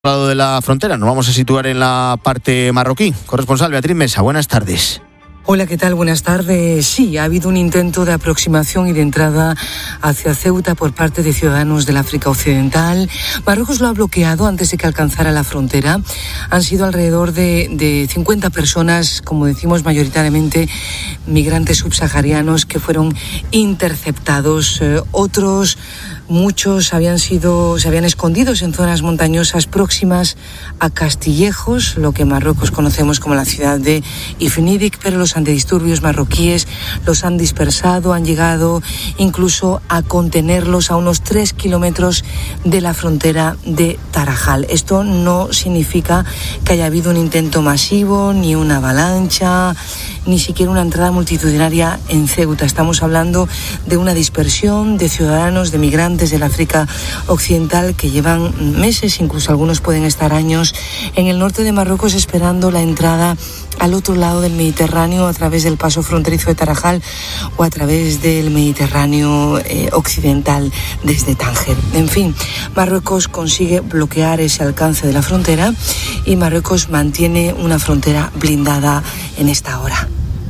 lado de la frontera, nos vamos a situar en la parte marroquí. Corresponsal Beatriz Mesa, buenas tardes. Hola, ¿qué tal? Buenas tardes. Sí, ha habido un intento de aproximación y de entrada hacia Ceuta por parte de ciudadanos del África Occidental. Marruecos lo ha bloqueado antes de que alcanzara la frontera. Han sido alrededor de 50 personas, como decimos, mayoritariamente migrantes subsaharianos, que fueron interceptados. Muchos se habían escondido en zonas montañosas próximas a Castillejos, lo que en Marruecos conocemos como la ciudad de Ifnidik, pero los antidisturbios marroquíes los han dispersado, han llegado incluso a contenerlos a unos 3 kilómetros de la frontera de Tarajal. Esto no significa que haya habido un intento masivo, ni una avalancha, ni siquiera una entrada multitudinaria en Ceuta. Estamos hablando de una dispersión de ciudadanos, de migrantes del África Occidental que llevan meses, incluso algunos pueden estar años, en el norte de Marruecos esperando la entrada al otro lado del Mediterráneo a través del paso fronterizo de Tarajal o a través del Mediterráneo occidental desde Tánger. En fin, Marruecos consigue bloquear ese alcance de la frontera y Marruecos mantiene una frontera blindada en esta hora.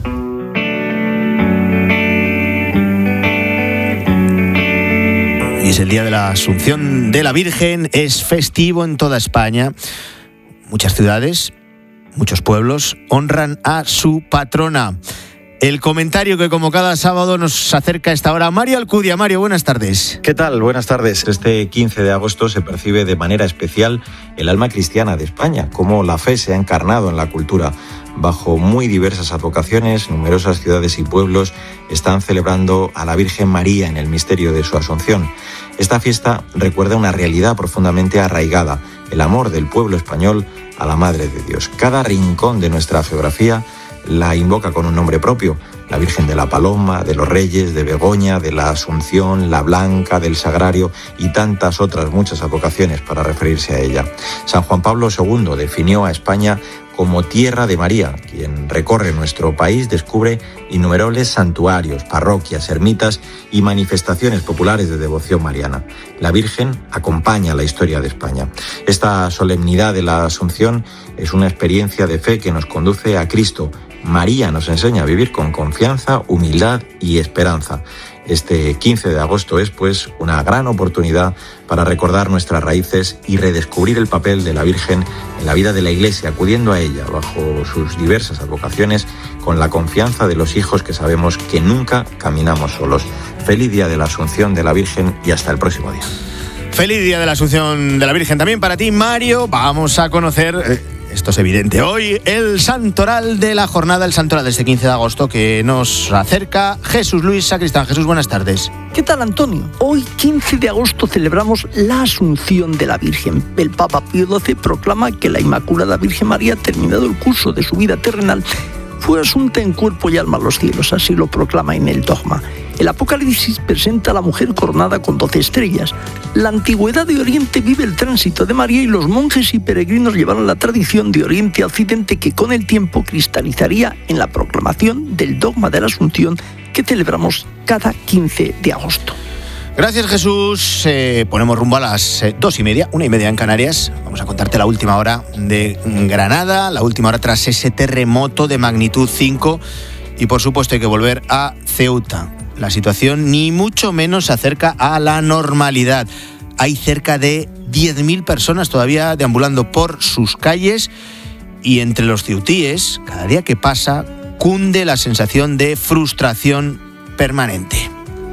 Es el día de la Asunción de la Virgen, es festivo en toda España. Muchas ciudades, muchos pueblos honran a su patrona. El comentario que como cada sábado nos acerca a esta hora, Mario Alcudia. Mario, buenas tardes. ¿Qué tal? Buenas tardes. Este 15 de agosto se percibe de manera especial el alma cristiana de España, cómo la fe se ha encarnado en la cultura. Bajo muy diversas advocaciones, numerosas ciudades y pueblos están celebrando a la Virgen María en el misterio de su Asunción. Esta fiesta recuerda una realidad profundamente arraigada, el amor del pueblo español a la Madre de Dios. Cada rincón de nuestra geografía la invoca con un nombre propio: la Virgen de la Paloma, de los Reyes, de Begoña, de la Asunción, la Blanca, del Sagrario y tantas otras muchas advocaciones para referirse a ella. San Juan Pablo II definió a España como tierra de María. Quien recorre nuestro país descubre innumerables santuarios, parroquias, ermitas y manifestaciones populares de devoción mariana. La Virgen acompaña la historia de España. Esta solemnidad de la Asunción es una experiencia de fe que nos conduce a Cristo. María nos enseña a vivir con confianza, humildad y esperanza. Este 15 de agosto es, pues, una gran oportunidad para recordar nuestras raíces y redescubrir el papel de la Virgen en la vida de la Iglesia, acudiendo a ella bajo sus diversas advocaciones con la confianza de los hijos que sabemos que nunca caminamos solos. Feliz Día de la Asunción de la Virgen y hasta el próximo día. Feliz Día de la Asunción de la Virgen también para ti, Mario. Vamos a conocer... Esto es evidente. Hoy el santoral de la jornada, el santoral de este 15 de agosto que nos acerca Jesús Luis Sacristán. Jesús, buenas tardes. ¿Qué tal, Antonio? Hoy, 15 de agosto, celebramos la Asunción de la Virgen. El Papa Pío XII proclama que la Inmaculada Virgen María, terminado el curso de su vida terrenal, fue asunta en cuerpo y alma a los cielos, así lo proclama en el dogma. El Apocalipsis presenta a la mujer coronada con 12 estrellas. La antigüedad de Oriente vive el tránsito de María y los monjes y peregrinos llevaron la tradición de Oriente a Occidente que con el tiempo cristalizaría en la proclamación del dogma de la Asunción que celebramos cada 15 de agosto. Gracias, Jesús. Ponemos rumbo a las 2:30, 1:30 en Canarias. Vamos a contarte la última hora de Granada, la última hora tras ese terremoto de magnitud 5. Y por supuesto hay que volver a Ceuta. La situación ni mucho menos se acerca a la normalidad. Hay cerca de 10.000 personas todavía deambulando por sus calles y entre los ceutíes, cada día que pasa, cunde la sensación de frustración permanente.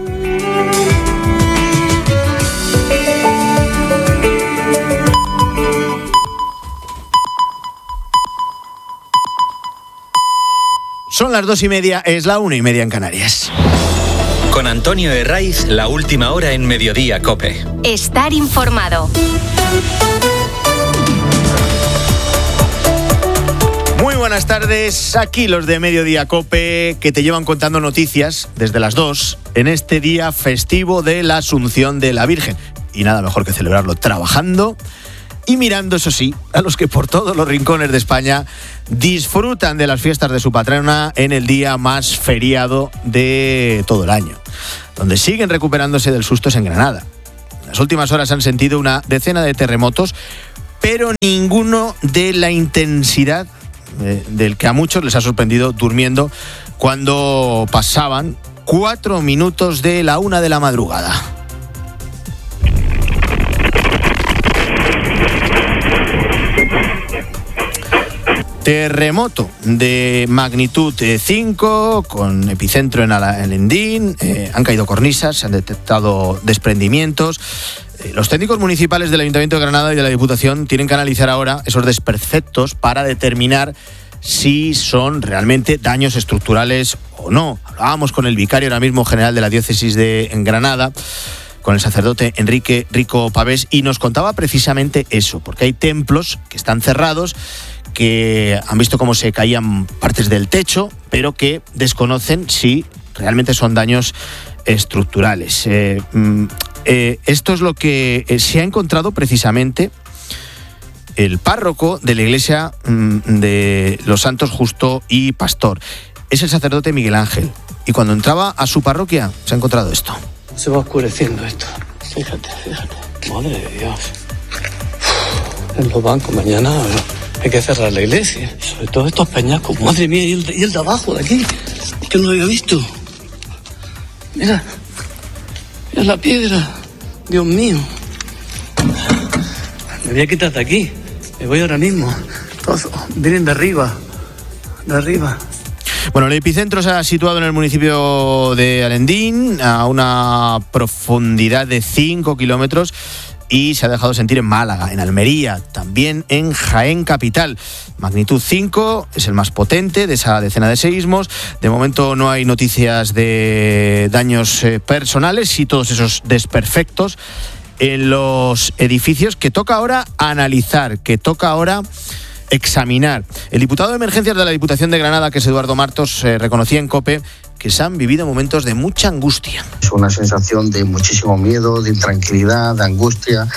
Son las 2:30, es la 1:30 en Canarias. Con Antonio Herraiz, la última hora en Mediodía COPE. Estar informado. Muy buenas tardes, aquí los de Mediodía COPE que te llevan contando noticias desde las 2 en este día festivo de la Asunción de la Virgen. Y nada mejor que celebrarlo trabajando y mirando, eso sí, a los que por todos los rincones de España disfrutan de las fiestas de su patrona en el día más feriado de todo el año. Donde siguen recuperándose del susto es en Granada. En las últimas horas han sentido una decena de terremotos, pero ninguno de la intensidad del que a muchos les ha sorprendido durmiendo cuando pasaban 4 minutos de la 1 de la madrugada. Terremoto de magnitud 5 con epicentro en Alendín. Han caído cornisas, se han detectado desprendimientos. Los técnicos municipales del Ayuntamiento de Granada y de la Diputación tienen que analizar ahora esos desperfectos para determinar si son realmente daños estructurales o no. Hablábamos con el vicario ahora mismo general de la diócesis de Granada, con el sacerdote Enrique Rico Pavés, y nos contaba precisamente eso, porque hay templos que están cerrados, que han visto cómo se caían partes del techo, pero que desconocen si realmente son daños estructurales. Esto es lo que se ha encontrado precisamente el párroco de la iglesia de los Santos Justo y Pastor. Es el sacerdote Miguel Ángel, y cuando entraba a su parroquia se ha encontrado esto. Se va oscureciendo esto. Fíjate. Madre de Dios. En los bancos mañana hay que cerrar la iglesia. Sobre todo estos peñascos. Madre mía, y el de abajo, de aquí. Que no lo había visto. Mira la piedra. Dios mío. Me voy a quitar de aquí. Me voy ahora mismo. Todos vienen de arriba. Bueno, el epicentro se ha situado en el municipio de Alendín, a una profundidad de 5 kilómetros, y se ha dejado sentir en Málaga, en Almería, también en Jaén capital. Magnitud 5, es el más potente de esa decena de seísmos. De momento no hay noticias de daños personales y todos esos desperfectos en los edificios que toca ahora analizar, que toca ahora examinar. El diputado de Emergencias de la Diputación de Granada, que es Eduardo Martos, reconocía en COPE que se han vivido momentos de mucha angustia. Es una sensación de muchísimo miedo, de intranquilidad, de angustia,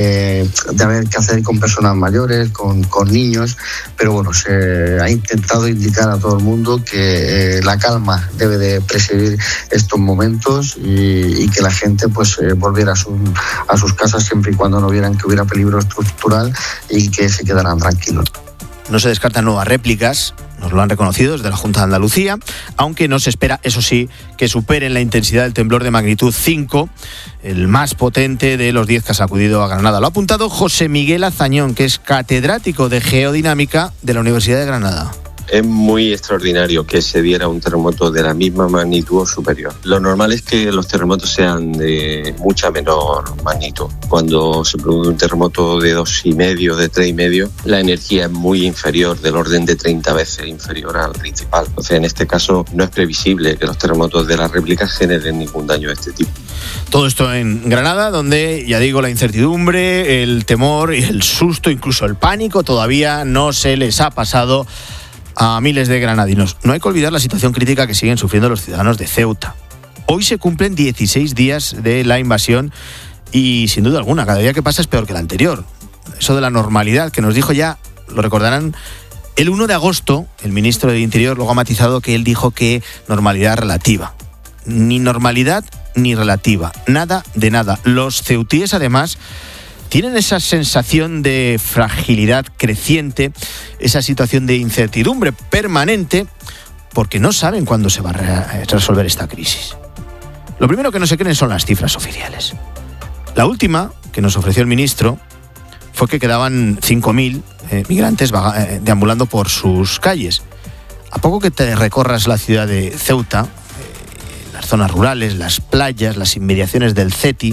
de haber que hacer con personas mayores, con niños, pero bueno, se ha intentado indicar a todo el mundo que la calma debe de presidir estos momentos y que la gente pues volviera a sus casas siempre y cuando no vieran que hubiera peligro estructural y que se quedaran tranquilos. No se descartan nuevas réplicas, nos lo han reconocido desde la Junta de Andalucía, aunque no se espera, eso sí, que superen la intensidad del temblor de magnitud 5, el más potente de los 10 que ha sacudido a Granada. Lo ha apuntado José Miguel Azañón, que es catedrático de Geodinámica de la Universidad de Granada. Es muy extraordinario que se diera un terremoto de la misma magnitud o superior. Lo normal es que los terremotos sean de mucha menor magnitud. Cuando se produce un terremoto de 2,5, de 3,5, la energía es muy inferior, del orden de 30 veces inferior al principal. Entonces, en este caso, no es previsible que los terremotos de las réplicas generen ningún daño de este tipo. Todo esto en Granada, donde, ya digo, la incertidumbre, el temor y el susto, incluso el pánico, todavía no se les ha pasado a miles de granadinos. No hay que olvidar la situación crítica que siguen sufriendo los ciudadanos de Ceuta. Hoy se cumplen 16 días de la invasión y, sin duda alguna, cada día que pasa es peor que el anterior. Eso de la normalidad que nos dijo ya, lo recordarán, el 1 de agosto, el ministro de Interior luego ha matizado que él dijo que normalidad relativa. Ni normalidad ni relativa. Nada de nada. Los ceutíes, además, tienen esa sensación de fragilidad creciente, esa situación de incertidumbre permanente, porque no saben cuándo se va a resolver esta crisis. Lo primero que no se creen son las cifras oficiales. La última que nos ofreció el ministro fue que quedaban 5.000 migrantes deambulando por sus calles. A poco que te recorras la ciudad de Ceuta, las zonas rurales, las playas, las inmediaciones del CETI,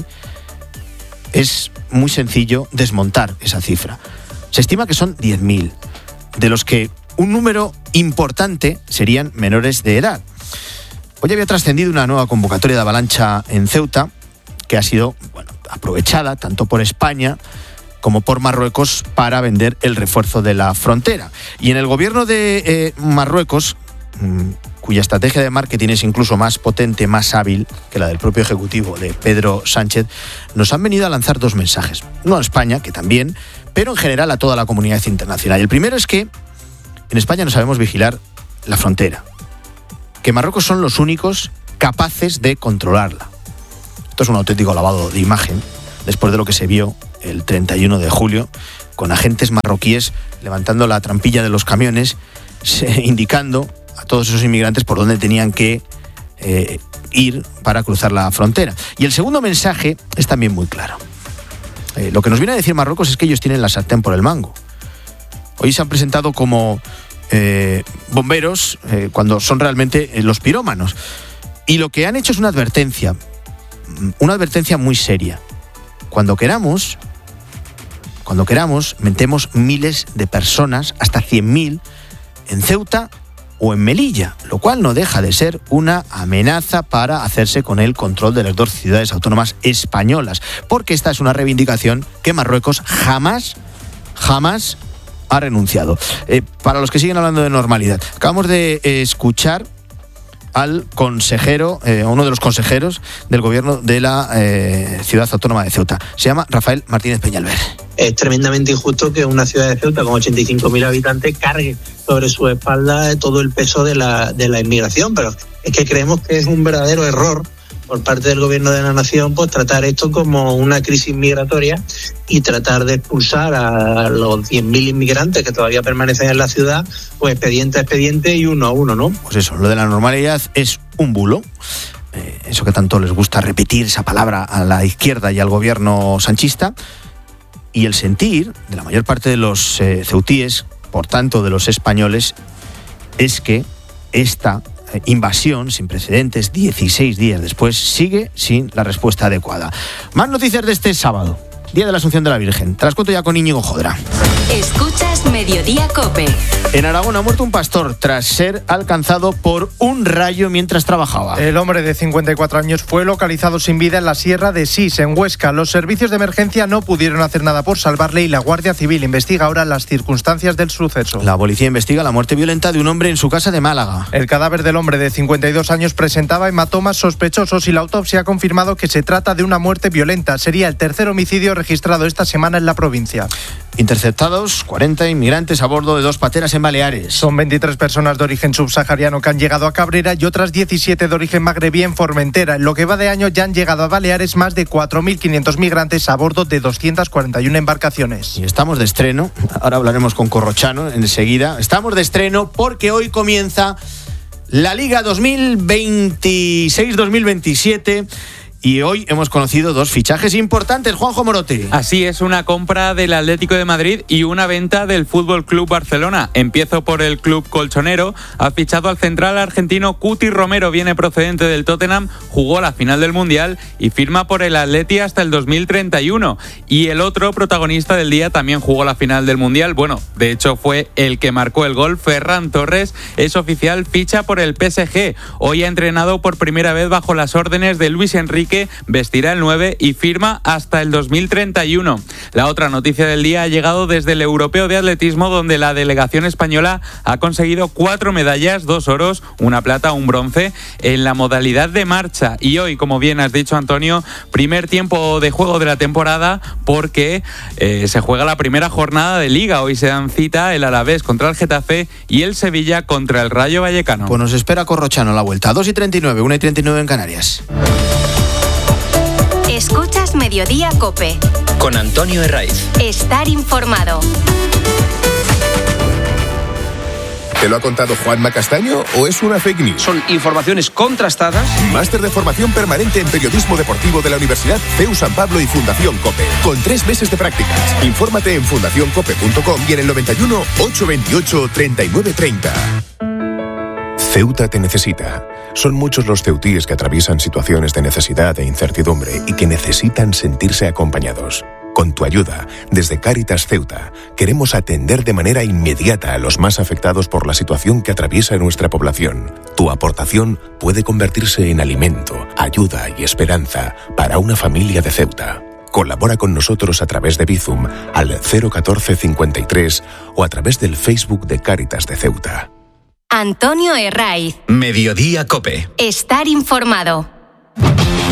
es muy sencillo desmontar esa cifra. Se estima que son 10.000, de los que un número importante serían menores de edad. Hoy había trascendido una nueva convocatoria de avalancha en Ceuta, que ha sido aprovechada tanto por España como por Marruecos para vender el refuerzo de la frontera. Y en el gobierno de Marruecos, cuya estrategia de marketing es incluso más potente, más hábil que la del propio ejecutivo de Pedro Sánchez, nos han venido a lanzar 2 mensajes. No a España, que también, pero en general a toda la comunidad internacional. El primero es que en España no sabemos vigilar la frontera, que Marruecos son los únicos capaces de controlarla. Esto es un auténtico lavado de imagen, después de lo que se vio el 31 de julio, con agentes marroquíes levantando la trampilla de los camiones, indicando a todos esos inmigrantes por dónde tenían que ir para cruzar la frontera. Y el segundo mensaje es también muy claro. Lo que nos viene a decir Marruecos es que ellos tienen la sartén por el mango. Hoy se han presentado como bomberos cuando son realmente los pirómanos. Y lo que han hecho es una advertencia muy seria. Cuando queramos, metemos miles de personas, hasta 100.000, en Ceuta o en Melilla, lo cual no deja de ser una amenaza para hacerse con el control de las dos ciudades autónomas españolas, porque esta es una reivindicación que Marruecos jamás ha renunciado. Para los que siguen hablando de normalidad, acabamos de escuchar al consejero, uno de los consejeros del gobierno de la ciudad autónoma de Ceuta. Se llama Rafael Martínez Peñalver. Es tremendamente injusto que una ciudad de Ceuta con 85.000 habitantes cargue sobre su espalda todo el peso de la inmigración, pero es que creemos que es un verdadero error por parte del gobierno de la nación, pues tratar esto como una crisis migratoria y tratar de expulsar a los 100.000 inmigrantes que todavía permanecen en la ciudad, pues expediente a expediente y uno a uno, ¿no? Pues eso, lo de la normalidad es un bulo. Eso que tanto les gusta repetir, esa palabra, a la izquierda y al gobierno sanchista. Y el sentir de la mayor parte de los ceutíes, por tanto de los españoles, es que esta invasión sin precedentes, 16 días después, sigue sin la respuesta adecuada. Más noticias de este sábado, Día de la Asunción de la Virgen. Te las cuento ya con Íñigo Jodra. Escuchas Mediodía COPE. En Aragón ha muerto un pastor tras ser alcanzado por un rayo mientras trabajaba. El hombre de 54 años fue localizado sin vida en la Sierra de Sis, en Huesca. Los servicios de emergencia no pudieron hacer nada por salvarle y la Guardia Civil investiga ahora las circunstancias del suceso. La policía investiga la muerte violenta de un hombre en su casa de Málaga. El cadáver del hombre de 52 años presentaba hematomas sospechosos y la autopsia ha confirmado que se trata de una muerte violenta. Sería el tercer homicidio registrado esta semana en la provincia. Interceptados 40 inmigrantes a bordo de 2 pateras en Baleares. Son 23 personas de origen subsahariano que han llegado a Cabrera y otras 17 de origen magrebí en Formentera. En lo que va de año ya han llegado a Baleares más de 4.500 migrantes a bordo de 241 embarcaciones. Y estamos de estreno, ahora hablaremos con Corrochano enseguida. Estamos de estreno porque hoy comienza la Liga 2026-2027. Y hoy hemos conocido 2 fichajes importantes, Juanjo Morote. Así es, una compra del Atlético de Madrid y una venta del Fútbol Club Barcelona. Empiezo por el club colchonero. Ha fichado al central argentino Cuti Romero, viene procedente del Tottenham, jugó la final del Mundial y firma por el Atleti hasta el 2031. Y el otro protagonista del día también jugó la final del Mundial. Bueno, de hecho fue el que marcó el gol. Ferran Torres es oficial, ficha por el PSG. Hoy ha entrenado por primera vez bajo las órdenes de Luis Enrique. Vestirá el 9 y firma hasta el 2031. La otra noticia del día ha llegado desde el Europeo de Atletismo, donde la delegación española ha conseguido 4 medallas, 2 oros, una plata, un bronce, en la modalidad de marcha. Y hoy, como bien has dicho, Antonio, primer tiempo de juego de la temporada porque se juega la primera jornada de Liga. Hoy se dan cita el Alavés contra el Getafe y el Sevilla contra el Rayo Vallecano. Pues nos espera Corrochano a la vuelta. 2:39, 1:39 en Canarias. Escuchas Mediodía COPE. Con Antonio Herraiz. Estar informado. ¿Te lo ha contado Juanma Castaño o es una fake news? Son informaciones contrastadas. Máster de formación permanente en periodismo deportivo de la Universidad CEU San Pablo y Fundación COPE. Con 3 meses de prácticas. Infórmate en fundacioncope.com y en el 91 828 3930. Ceuta te necesita. Son muchos los ceutíes que atraviesan situaciones de necesidad e incertidumbre y que necesitan sentirse acompañados. Con tu ayuda, desde Cáritas Ceuta, queremos atender de manera inmediata a los más afectados por la situación que atraviesa nuestra población. Tu aportación puede convertirse en alimento, ayuda y esperanza para una familia de Ceuta. Colabora con nosotros a través de Bizum al 014 53 o a través del Facebook de Cáritas de Ceuta. Antonio Herraiz. Mediodía COPE. Estar informado.